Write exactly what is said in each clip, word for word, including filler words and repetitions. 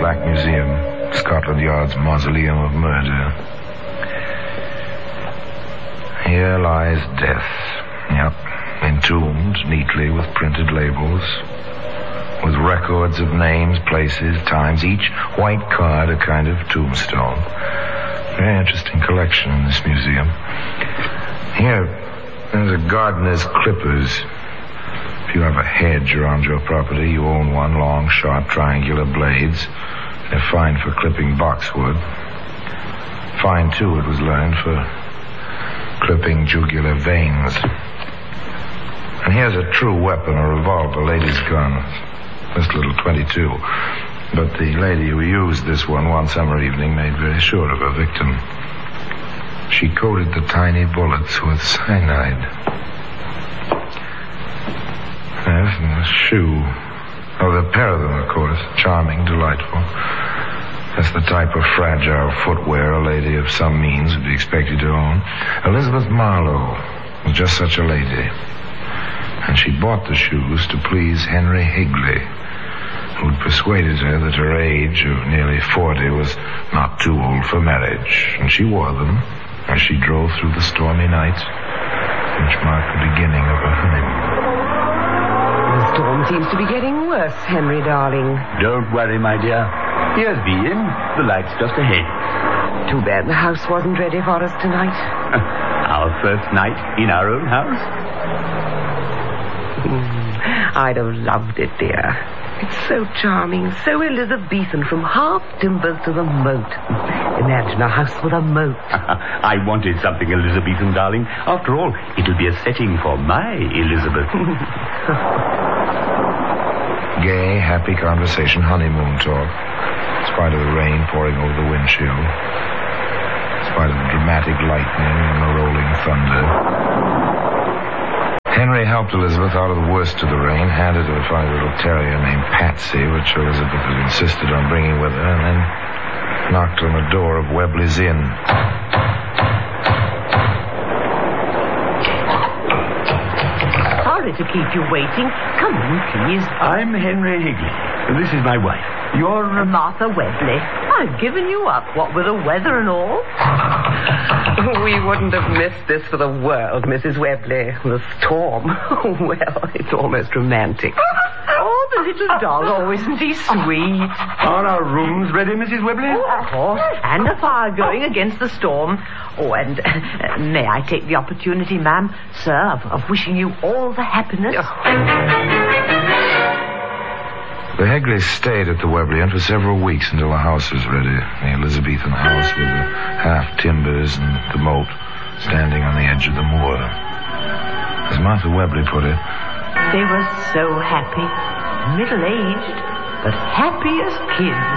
Black Museum, Scotland Yard's mausoleum of murder. Here lies death. Yep, entombed neatly with printed labels, with records of names, places, times, each white card a kind of tombstone. Very interesting collection in this museum. Here, there's a gardener's clippers. If you have a hedge around your property, you own one, long, sharp, triangular blades. They're fine for clipping boxwood. Fine, too, it was learned, for clipping jugular veins. And here's a true weapon, a revolver, lady's gun. This little twenty-two. But the lady who used this one one summer evening made very sure of her victim. She coated the tiny bullets with cyanide. Yes, and the shoe. Oh, the pair of them, of course. Charming, delightful. That's the type of fragile footwear a lady of some means would be expected to own. Elizabeth Marlowe was just such a lady. And she bought the shoes to please Henry Higley, who'd persuaded her that her age of nearly forty was not too old for marriage. And she wore them as she drove through the stormy night, which marked the beginning of her honeymoon. The storm seems to be getting worse, Henry, darling. Don't worry, my dear. Here's the inn. The light's just ahead. Too bad the house wasn't ready for us tonight. Our first night in our own house. Mm, I'd have loved it, dear. It's so charming, so Elizabethan, from half timbers to the moat. Imagine a house with a moat. I wanted something Elizabethan, darling. After all, it'll be a setting for my Elizabeth. Gay, happy conversation, honeymoon talk. In spite of the rain pouring over the windshield. In spite of the dramatic lightning and the rolling thunder. Henry helped Elizabeth out of the worst of the rain, handed her a funny little terrier named Patsy, which Elizabeth had insisted on bringing with her, and then knocked on the door of Webley's Inn. Sorry to keep you waiting. Come in, please. I'm Henry Higley. This is my wife. You're... Uh, Martha Webley. I've given you up, what with the weather and all. We wouldn't have missed this for the world, Missus Webley. The storm. Well, it's almost romantic. Oh, the little dog. Oh, isn't he sweet? Are our rooms ready, Missus Webley? Oh, of course. And a fire going against the storm. Oh, and uh, may I take the opportunity, ma'am, sir, of, of wishing you all the happiness? The Higleys stayed at the Webley Inn for several weeks until the house was ready. The Elizabethan house with the half timbers and the moat standing on the edge of the moor. As Martha Webley put it, they were so happy, middle-aged, but happy as kids.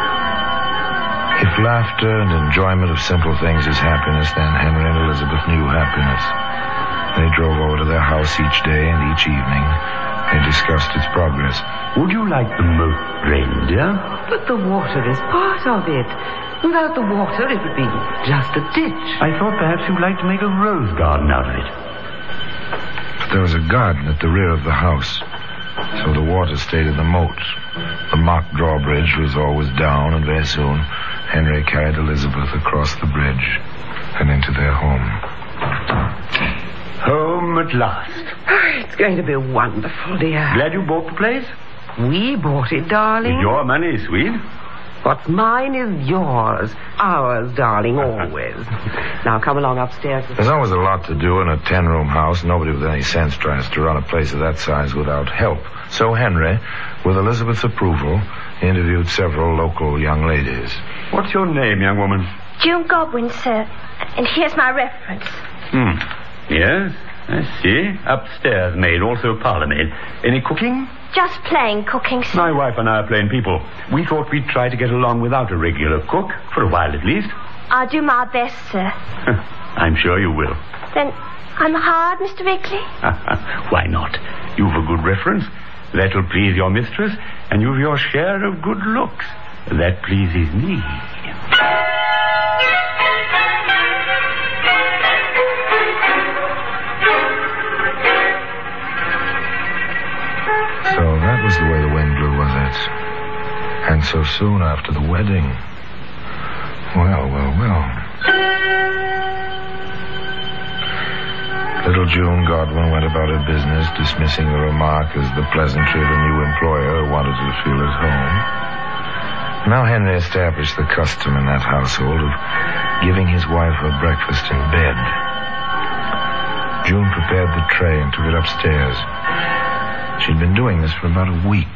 If laughter and enjoyment of simple things is happiness, then Henry and Elizabeth knew happiness. They drove over to their house each day and each evening. They discussed its progress. Would you like the moat drained, dear? But the water is part of it. Without the water, it would be just a ditch. I thought perhaps you'd like to make a rose garden out of it. But there was a garden at the rear of the house, so the water stayed in the moat. The mock drawbridge was always down, and very soon Henry carried Elizabeth across the bridge and into their home. Home at last. It's going to be wonderful, dear. Glad you bought the place? We bought it, darling. With your money, sweet. What's mine is yours. Ours, darling, always. Now, come along upstairs. There's always a lot to do in a ten-room house. Nobody with any sense tries to run a place of that size without help. So Henry, with Elizabeth's approval, interviewed several local young ladies. What's your name, young woman? June Godwin, sir. And here's my reference. Hmm. Yes, I see. Upstairs maid, also parlour maid. Any cooking? Just plain cooking, sir. My wife and I are plain people. We thought we'd try to get along without a regular cook, for a while at least. I'll do my best, sir. I'm sure you will. Then I'm hard, Mister Wrigley? Why not? You've a good reference. That'll please your mistress, and you've your share of good looks. That pleases me. So that was the way the wind blew, was it? went so soon after the wedding. Well, well, well. Little June Godwin went about her business, dismissing the remark as the pleasantry of a new employer who wanted her to feel at home. Now Henry established the custom in that household of giving his wife her breakfast in bed. June prepared the tray and took it upstairs. She'd been doing this for about a week.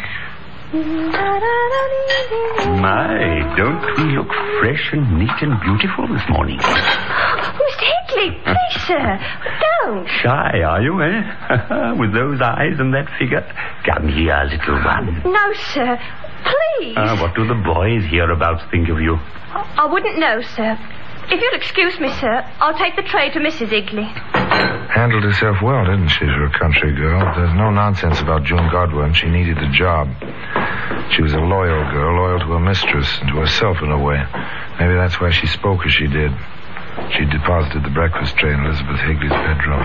My, don't we look fresh and neat and beautiful this morning? Mister Higley, please, sir, don't. Shy, are you, eh? With those eyes and that figure? Come here, little one. No, sir. Please. Ah, what do the boys hereabouts think of you? I wouldn't know, sir. If you'll excuse me, sir, I'll take the tray to Missus Higley. Handled herself well, didn't she, for a country girl? There's no nonsense about June Godwin. She needed the job. She was a loyal girl, loyal to her mistress and to herself in a way. Maybe that's why she spoke as she did. She deposited the breakfast tray in Elizabeth Higley's bedroom.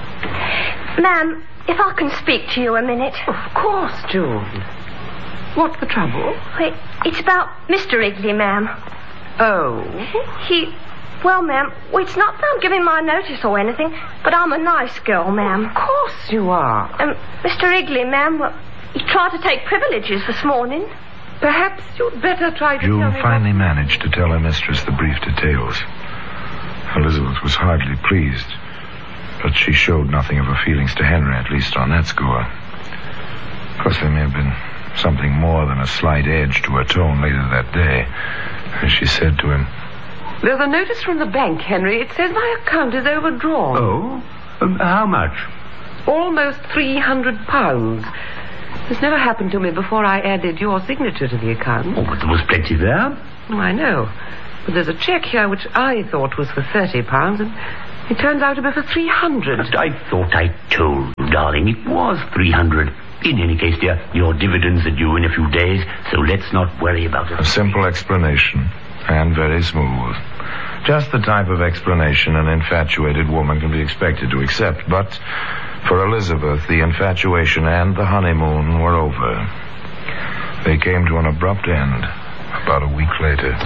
Ma'am, if I can speak to you a minute. Of course, June. What's the trouble? Wait, it's about Mister Higley, ma'am. Oh? He... Well, ma'am, well, it's not that I'm giving my notice or anything, but I'm a nice girl, ma'am. Of course you are. Um, Mister Higley, ma'am, well, he tried to take privileges this morning. Perhaps you'd better try to June tell me finally what... managed to tell her mistress the brief details. Elizabeth was hardly pleased, but she showed nothing of her feelings to Henry, at least on that score. Of course, there may have been something more than a slight edge to her tone later that day, as she said to him, There's a notice from the bank, Henry. It says my account is overdrawn. Oh? Um, how much? Almost three hundred pounds. This never happened to me before I added your signature to the account. Oh, but there was plenty there. Oh, I know. But there's a cheque here which I thought was for thirty pounds, and it turns out to be for three hundred. But I thought I told you, darling, it was three hundred. In any case, dear, your dividends are due in a few days, so let's not worry about it. A simple explanation, and very smooth. Just the type of explanation an infatuated woman can be expected to accept. But for Elizabeth, the infatuation and the honeymoon were over. They came to an abrupt end about a week later.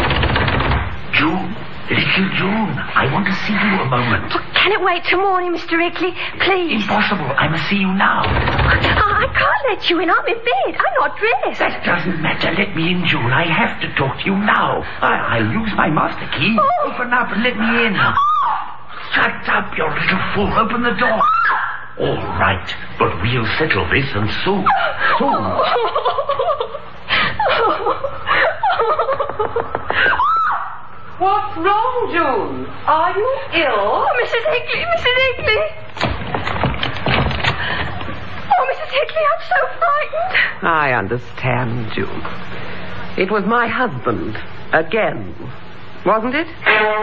June, little June, I want to see you a moment. Oh, can it wait till morning, Mister Higley? Please. Impossible. I must see you now. I, I can't let you in. I'm in bed. I'm not dressed. That doesn't matter. Let me in, June. I have to talk to you now. I, I'll use my master key. Oh. Open up and let me in. Shut up, you little fool. Open the door. All right, but we'll settle this, and soon, soon. What's wrong, June? Are you ill? Oh, Missus Higley, Missus Higley. Oh, Missus Higley, I'm so frightened. I understand, June. It was my husband, again, wasn't it?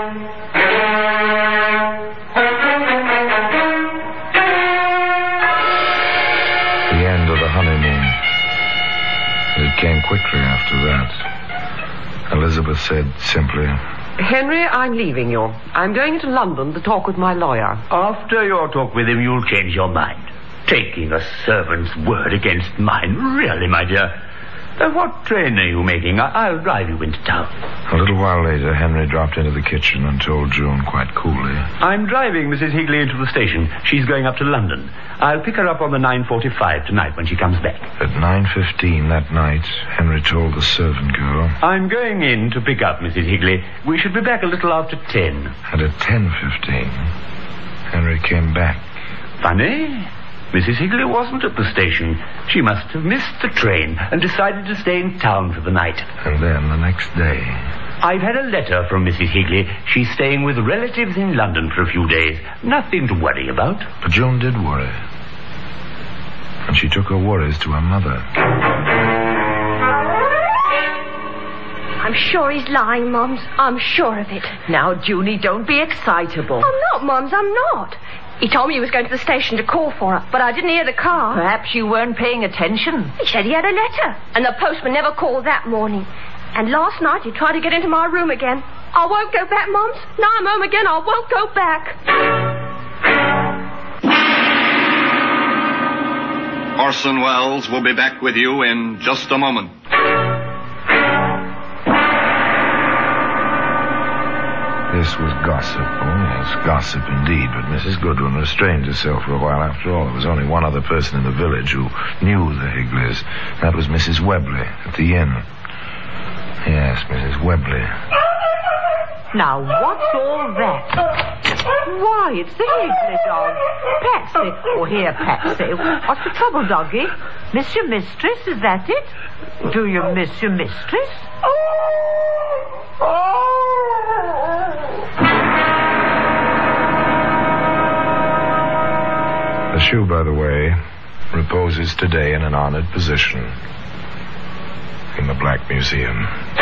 The end of the honeymoon. It came quickly after that. Elizabeth said simply, Henry, I'm leaving you. I'm going into London to talk with my lawyer. After your talk with him, you'll change your mind. Taking a servant's word against mine. Really, my dear. Uh, what train are you making? I- I'll drive you into town. A little while later, Henry dropped into the kitchen and told June quite coolly, I'm driving Missus Higley into the station. She's going up to London. I'll pick her up on the nine forty-five tonight when she comes back. At nine fifteen that night, Henry told the servant girl, I'm going in to pick up Missus Higley. We should be back a little after ten. and at ten fifteen, Henry came back. Funny. Missus Higley wasn't at the station. She must have missed the train and decided to stay in town for the night. And then the next day, I've had a letter from Missus Higley. She's staying with relatives in London for a few days. Nothing to worry about. but June did worry. And she took her worries to her mother. I'm sure he's lying, Mums. I'm sure of it. Now, Junie, don't be excitable. I'm not, Mums. I'm not. He told me he was going to the station to call for her, but I didn't hear the car. Perhaps you weren't paying attention. He said he had a letter, and the postman never called that morning. And last night he tried to get into my room again. I won't go back, Mums. Now I'm home again, I won't go back. Orson Welles will be back with you in just a moment. This was gossip. Oh, yes, gossip indeed. But Missus Goodwin restrained herself for a while. After all, there was only one other person in the village who knew the Higleys. That was Missus Webley at the inn. Yes, Missus Webley. Now, what's all that? Why, it's the Higley dog. Patsy. Oh, here, Patsy. What's the trouble, doggy? Miss your mistress, is that it? Do you miss your mistress? The shoe, by the way, reposes today in an honored position in the Black Museum.